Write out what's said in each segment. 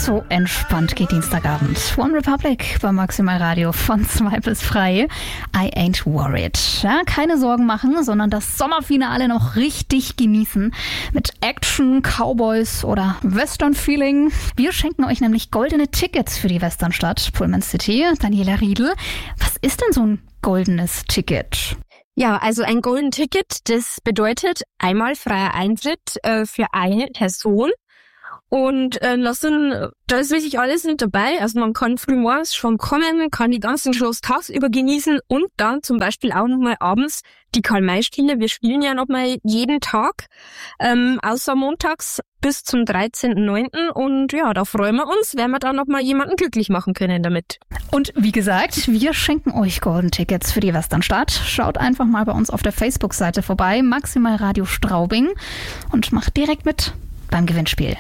So entspannt geht Dienstagabend. One Republic bei Maximal Radio von 2 bis frei. I ain't worried. Ja, keine Sorgen machen, sondern das Sommerfinale noch richtig genießen. Mit Action, Cowboys oder Western-Feeling. Wir schenken euch nämlich goldene Tickets für die Westernstadt Pullman City. Daniela Riedl, was ist denn so ein goldenes Ticket? Ja, also ein Golden Ticket, das bedeutet einmal freier Eintritt für eine Person. Und da ist wirklich alles mit dabei. Also man kann frühmorgens schon kommen, kann die ganzen Shows tagsüber genießen und dann zum Beispiel auch nochmal abends die Karl-May-Spiele. Wir spielen ja nochmal jeden Tag, außer montags bis zum 13.09. Und ja, da freuen wir uns, wenn wir da nochmal jemanden glücklich machen können damit. Und wie gesagt, wir schenken euch Golden Tickets für die Westernstadt. Schaut einfach mal bei uns auf der Facebook-Seite vorbei, Maximal Radio Straubing, und macht direkt mit beim Gewinnspiel.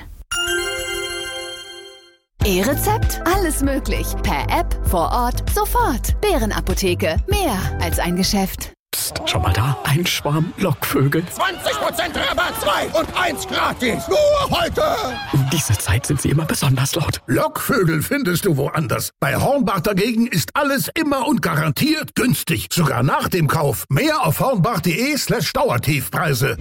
E-Rezept? Alles möglich. Per App, vor Ort, sofort. Bärenapotheke. Mehr als ein Geschäft. Psst, schau mal da. Ein Schwarm Lockvögel. 20% Rabatt, 2 und 1 gratis. Nur heute. Um diese Zeit sind sie immer besonders laut. Lockvögel findest du woanders. Bei Hornbach dagegen ist alles immer und garantiert günstig. Sogar nach dem Kauf. Mehr auf hornbach.de/Dauertiefpreise.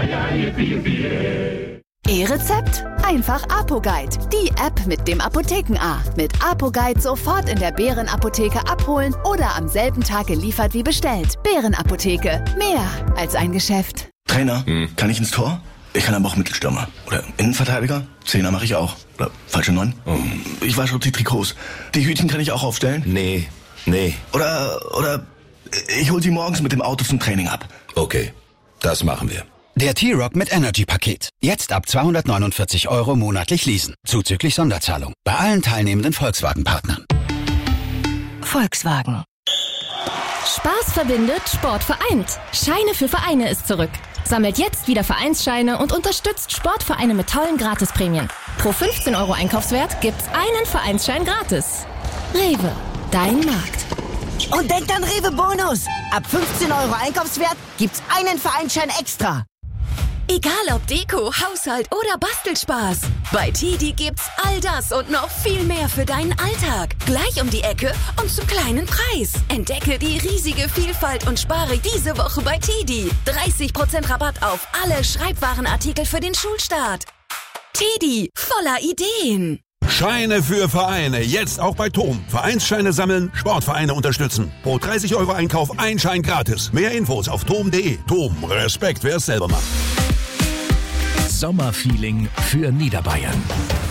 E-Rezept? Einfach ApoGuide. Die App mit dem Apotheken-A. Mit ApoGuide sofort in der Bärenapotheke abholen oder am selben Tag geliefert wie bestellt. Bärenapotheke. Mehr als ein Geschäft. Trainer, kann ich ins Tor? Ich kann aber auch Mittelstürmer. Oder Innenverteidiger? 10er mache ich auch. Oder falsche 9? Ich wasche auch die Trikots. Die Hütchen kann ich auch aufstellen? Nee. Oder ich hol sie morgens mit dem Auto zum Training ab. Okay, das machen wir. Der T-Rock mit Energy-Paket. Jetzt ab 249 € monatlich leasen. Zuzüglich Sonderzahlung. Bei allen teilnehmenden Volkswagen-Partnern. Volkswagen. Spaß verbindet, Sport vereint. Scheine für Vereine ist zurück. Sammelt jetzt wieder Vereinsscheine und unterstützt Sportvereine mit tollen Gratisprämien. Pro 15 € Einkaufswert gibt's einen Vereinsschein gratis. Rewe, dein Markt. Und denkt an Rewe Bonus. Ab 15 € Einkaufswert gibt's einen Vereinsschein extra. Egal ob Deko, Haushalt oder Bastelspaß. Bei TiDi gibt's all das und noch viel mehr für deinen Alltag. Gleich um die Ecke und zum kleinen Preis. Entdecke die riesige Vielfalt und spare diese Woche bei TiDi. 30% Rabatt auf alle Schreibwarenartikel für den Schulstart. TiDi, voller Ideen. Scheine für Vereine, jetzt auch bei TOM. Vereinsscheine sammeln, Sportvereine unterstützen. Pro 30 € Einkauf ein Schein gratis. Mehr Infos auf tom.de. TOM, Respekt, wer es selber macht. Sommerfeeling für Niederbayern.